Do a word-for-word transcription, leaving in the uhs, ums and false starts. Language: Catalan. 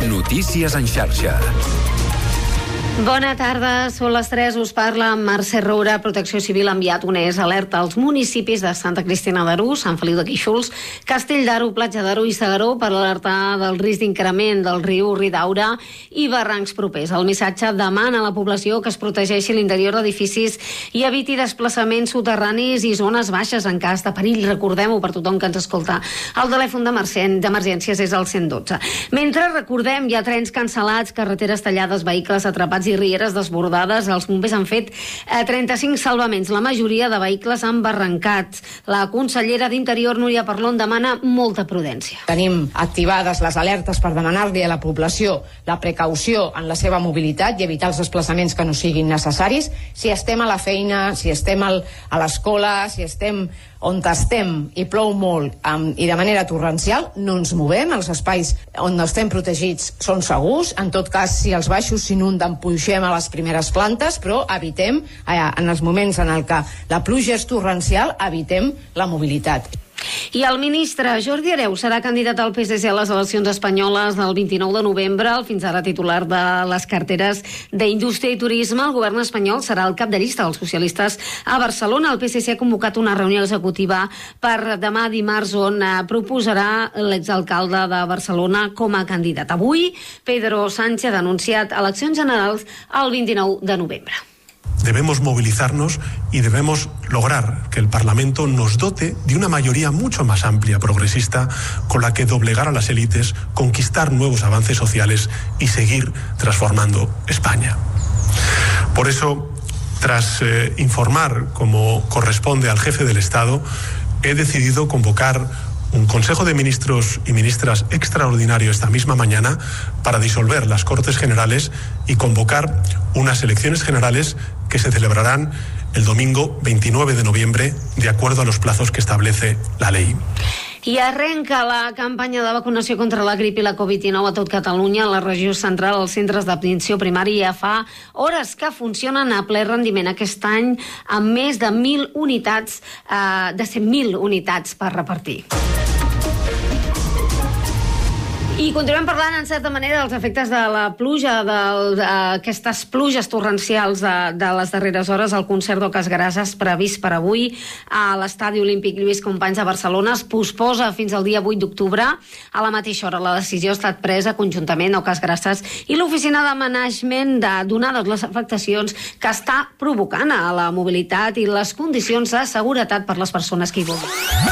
Notícies en xarxa. Bona tarda, són les tres, us parla Mercè Roura. Protecció Civil ha enviat un E S alerta als municipis de Santa Cristina d'Aro, Sant Feliu de Guíxols, Castell d'Aro, Platja d'Aro i S'Agaró per alertar del risc d'increment del riu Ridaura i barrancs propers. El missatge demana a la població que es protegeixi l'interior d'edificis i eviti desplaçaments soterranis i zones baixes en cas de perill. Recordem-ho per tothom que ens escolta. El telèfon d'emergències és el cent dotze. Mentre recordem, hi ha trens cancel·lats, carreteres tallades, vehicles atrapats i rieres desbordades. Els bombers han fet eh, trenta-cinc salvaments, la majoria de vehicles embarrancats. La consellera d'Interior, Núria Parlon, demana molta prudència. Tenim activades les alertes per demanar-li a la població la precaució en la seva mobilitat i evitar els desplaçaments que no siguin necessaris. Si estem a la feina, si estem al, a l'escola, si estem on estem i plou molt um, i de manera torrencial, no ens movem. Els espais on estem protegits són segurs. En tot cas, si els baixos s'inunden, pugem a les primeres plantes, però evitem, eh, en els moments en el que la pluja és torrencial, evitem la mobilitat. I el ministre Jordi Hereu serà candidat al P S C a les eleccions espanyoles del vint-i-nou de novembre. El fins ara titular de les carteres d'Indústria i Turisme, el govern espanyol serà el cap de llista dels socialistes a Barcelona. El P S C ha convocat una reunió executiva per demà dimarts on proposarà l'exalcalde de Barcelona com a candidat. Avui, Pedro Sánchez ha anunciat eleccions generals el vint-i-nou de novembre. Debemos movilizarnos y debemos lograr que el Parlamento nos dote de una mayoría mucho más amplia, progresista, con la que doblegar a las élites, conquistar nuevos avances sociales y seguir transformando España. Por eso, tras eh, informar como corresponde al jefe del Estado, he decidido convocar un Consejo de Ministros y Ministras extraordinario esta misma mañana para disolver las Cortes Generales y convocar unas elecciones generales que se celebrarán el domingo veintinueve de noviembre, de acuerdo a los plazos que establece la ley. I arrenca la campanya de vacunació contra la grip i la covid dinou a tot Catalunya. A la regió central, els centres d'atenció primària ja fa hores que funcionen a ple rendiment aquest any amb més de mil unitats, eh, de cent mil unitats per repartir. I continuem parlant, en certa manera, dels efectes de la pluja, d'aquestes pluges torrencials de, de les darreres hores. El concert d'Oques Grasses previst per avui a l'Estadi Olímpic Lluís Companys de Barcelona es posposa fins al dia vuit d'octubre. A la mateixa hora, la decisió ha estat presa conjuntament Oques Grasses i l'oficina de management, de, donades les afectacions que està provocant a la mobilitat i les condicions de seguretat per les persones que hi volen.